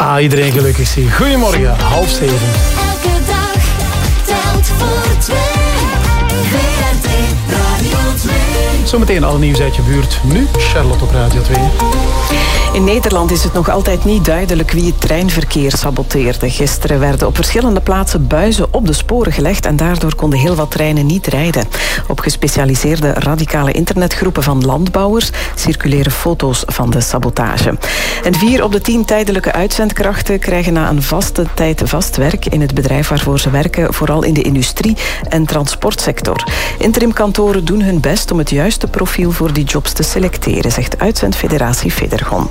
Ja, iedereen gelukkig zie. Goedemorgen, 6:30. Elke dag telt voor twee. VRT Radio 2. Zometeen al nieuws uit je buurt. Nu Charlotte op Radio 2. In Nederland is het nog altijd niet duidelijk wie het treinverkeer saboteerde. Gisteren werden op verschillende plaatsen buizen op de sporen gelegd en daardoor konden heel wat treinen niet rijden. Op gespecialiseerde radicale internetgroepen van landbouwers circuleren foto's van de sabotage. En 4 op de 10 tijdelijke uitzendkrachten krijgen na een vaste tijd vast werk in het bedrijf waarvoor ze werken, vooral in de industrie- en transportsector. Interimkantoren doen hun best om het juiste profiel voor die jobs te selecteren, zegt Uitzendfederatie Federgon.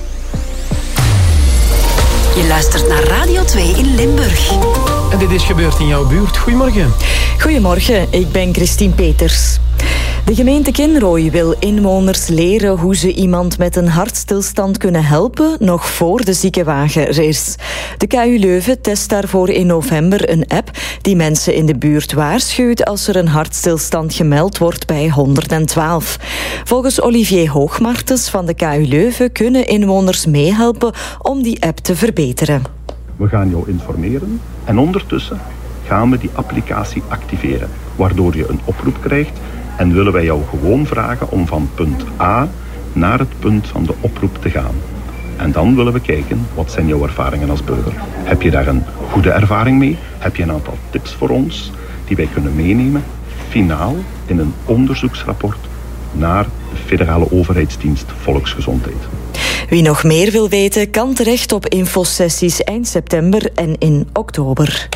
Je luistert naar Radio 2 in Limburg. En dit is gebeurd in jouw buurt. Goedemorgen. Goedemorgen, ik ben Christine Peters. De gemeente Kinrooi wil inwoners leren hoe ze iemand met een hartstilstand kunnen helpen nog voor de ziekenwagen er is. De KU Leuven test daarvoor in november een app die mensen in de buurt waarschuwt als er een hartstilstand gemeld wordt bij 112. Volgens Olivier Hoogmartens van de KU Leuven kunnen inwoners meehelpen om die app te verbeteren. We gaan jou informeren en ondertussen gaan we die applicatie activeren, waardoor je een oproep krijgt. En willen wij jou gewoon vragen om van punt A naar het punt van de oproep te gaan. En dan willen we kijken, wat zijn jouw ervaringen als burger? Heb je daar een goede ervaring mee? Heb je een aantal tips voor ons die wij kunnen meenemen? Finaal in een onderzoeksrapport naar de federale overheidsdienst Volksgezondheid. Wie nog meer wil weten, kan terecht op infosessies eind september en in oktober.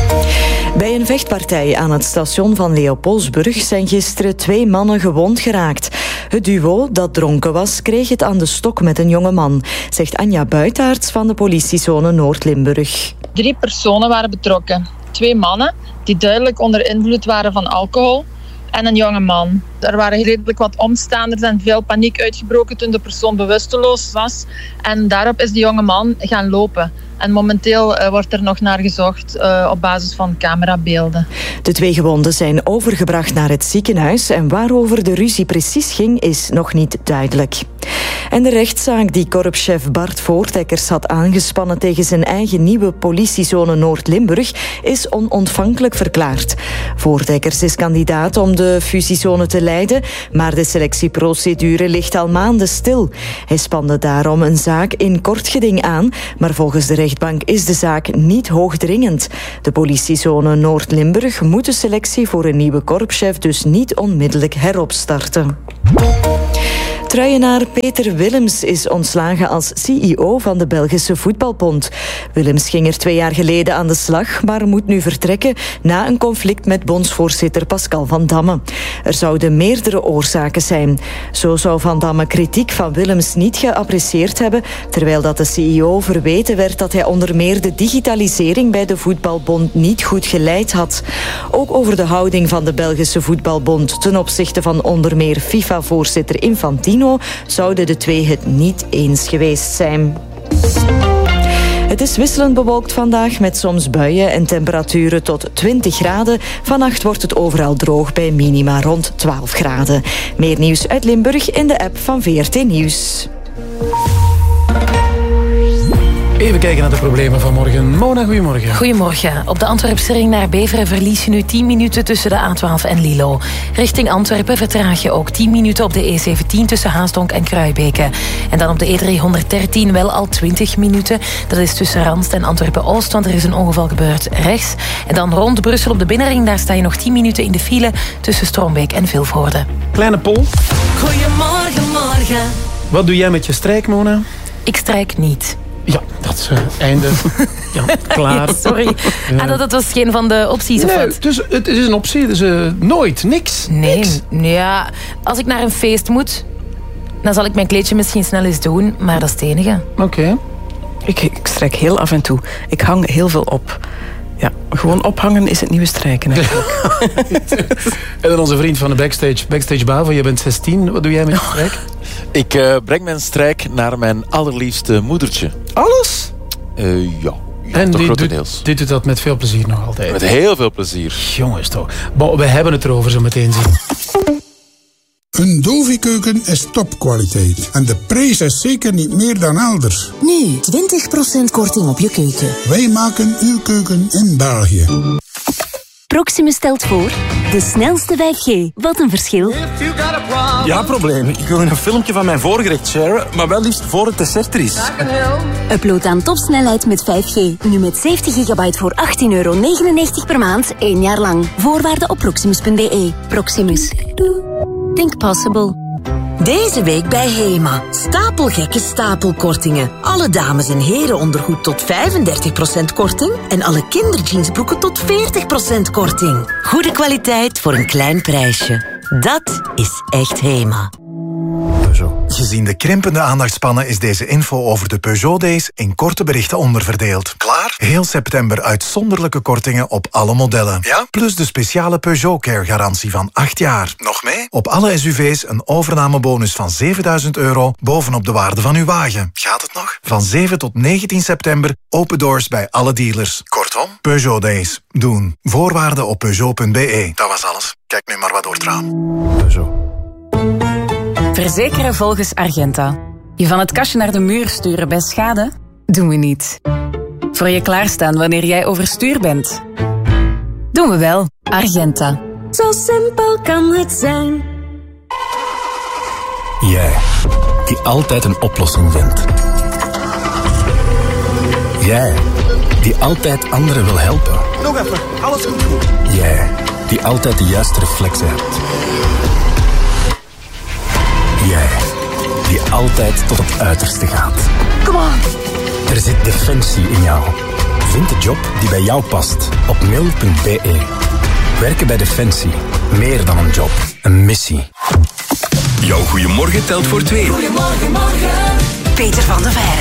Bij een vechtpartij aan het station van Leopoldsburg zijn gisteren 2 mannen gewond geraakt. Het duo dat dronken was, kreeg het aan de stok met een jonge man, zegt Anja Buitaerts van de politiezone Noord-Limburg. 3 personen waren betrokken. 2 mannen die duidelijk onder invloed waren van alcohol en een jonge man. Er waren redelijk wat omstaanders en veel paniek uitgebroken toen de persoon bewusteloos was. En daarop is de jonge man gaan lopen. En momenteel wordt er nog naar gezocht op basis van camerabeelden. De 2 gewonden zijn overgebracht naar het ziekenhuis en waarover de ruzie precies ging is nog niet duidelijk. En de rechtszaak die korpschef Bart Voordekkers had aangespannen tegen zijn eigen nieuwe politiezone Noord-Limburg is onontvankelijk verklaard. Voordekkers is kandidaat om de fusiezone te leiden, maar de selectieprocedure ligt al maanden stil. Hij spande daarom een zaak in kort geding aan, maar volgens de rechtbank is de zaak niet hoogdringend. De politiezone Noord-Limburg moet de selectie voor een nieuwe korpschef dus niet onmiddellijk heropstarten. Truienaar Peter Willems is ontslagen als CEO van de Belgische Voetbalbond. Willems ging er 2 jaar geleden aan de slag, maar moet nu vertrekken na een conflict met bondsvoorzitter Pascal Van Damme. Er zouden meerdere oorzaken zijn. Zo zou Van Damme kritiek van Willems niet geapprecieerd hebben, terwijl dat de CEO verweten werd dat hij onder meer de digitalisering bij de Voetbalbond niet goed geleid had. Ook over de houding van de Belgische Voetbalbond ten opzichte van onder meer FIFA-voorzitter Infantino zouden de 2 het niet eens geweest zijn. Het is wisselend bewolkt vandaag met soms buien en temperaturen tot 20 graden. Vannacht wordt het overal droog bij minima rond 12 graden. Meer nieuws uit Limburg in de app van VRT Nieuws. Even kijken naar de problemen van morgen. Mona, goedemorgen. Goedemorgen. Op de Antwerpse ring naar Beveren verlies je nu 10 minuten tussen de A12 en Lilo. Richting Antwerpen vertraag je ook 10 minuten op de E17 tussen Haasdonk en Kruibeke. En dan op de E313 wel al 20 minuten. Dat is tussen Randst en Antwerpen-Oost, want er is een ongeval gebeurd rechts. En dan rond Brussel op de binnenring, daar sta je nog 10 minuten in de file tussen Strombeek en Vilvoorde. Kleine Pol. Goedemorgen, morgen. Wat doe jij met je strijk, Mona? Ik strijk niet. Ja, dat is einde. Ja, klaar. Ja, sorry. Ja. Dat was geen van de opties, of wat? Dus het is een optie, dus nooit, niks. Nee, niks. Ja, als ik naar een feest moet, dan zal ik mijn kleedje misschien snel eens doen, maar dat is het enige. Oké. Ik strijk heel af en toe. Ik hang heel veel op. Ja, gewoon ophangen is het nieuwe strijken eigenlijk. En dan onze vriend van de Backstage Bavo, je bent 16. Wat doe jij met je strijk? Ik breng mijn strijk naar mijn allerliefste moedertje. Alles? Ja. En toch die grotendeels. dit doet dat met veel plezier nog altijd. Met heel veel plezier. Jongens toch. We hebben het erover zo meteen zien. Een Dovi-keuken is topkwaliteit. En de prijs is zeker niet meer dan elders. Nu 20% korting op je keuken. Wij maken uw keuken in België. Proximus stelt voor de snelste 5G. Wat een verschil. Ja, probleem. Ik wil een filmpje van mijn voorgerecht sharen, maar wel liefst voor het dessert er is. Upload aan topsnelheid met 5G. Nu met 70 gigabyte voor €18,99 per maand, 1 jaar lang. Voorwaarden op proximus.be. Proximus. Think possible. Deze week bij HEMA. Stapelgekke stapelkortingen. Alle dames- en herenondergoed tot 35% korting. En alle kinderjeansbroeken tot 40% korting. Goede kwaliteit voor een klein prijsje. Dat is echt HEMA. Gezien de krimpende aandachtspannen is deze info over de Peugeot Days in korte berichten onderverdeeld. Klaar? Heel september uitzonderlijke kortingen op alle modellen. Ja? Plus de speciale Peugeot Care garantie van 8 jaar. Nog mee? Op alle SUV's een overnamebonus van €7.000 bovenop de waarde van uw wagen. Gaat het nog? Van 7 tot 19 september open doors bij alle dealers. Kortom, Peugeot Days. Doen. Voorwaarden op Peugeot.be. Dat was alles. Kijk nu maar wat door het raam. Peugeot. Verzekeren volgens Argenta. Je van het kastje naar de muur sturen bij schade? Doen we niet. Voor je klaarstaan wanneer jij overstuur bent? Doen we wel. Argenta. Zo simpel kan het zijn. Jij, die altijd een oplossing vindt. Jij, die altijd anderen wil helpen. Nog even, alles goed. Jij, die altijd de juiste reflexen hebt. Jij, die altijd tot het uiterste gaat. Kom on. Er zit defensie in jou. Vind de job die bij jou past op mil.be. Werken bij Defensie. Meer dan een job. Een missie. Jouw goeiemorgen telt voor 2. Goedemorgen, morgen. Peter van de Veijren.